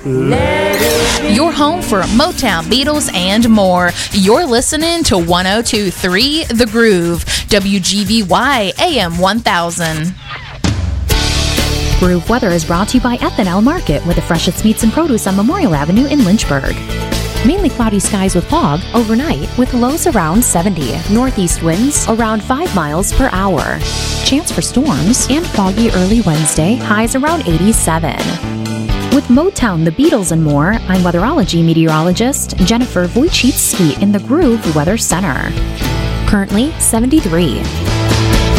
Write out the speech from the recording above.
Your home for Motown, Beatles, and more. You're listening to 102.3 The Groove, WGVY AM 1000. Groove Weather is brought to you by Ethanol Market, with the freshest meats and produce on Memorial Avenue in Lynchburg. Mainly cloudy skies with fog overnight, with lows around 70. Northeast winds around 5 miles per hour. Chance for storms and foggy early Wednesday, highs around 87. With Motown, the Beatles, and more, I'm weatherology meteorologist Jennifer Wojcicki in the Groove Weather Center. Currently 73.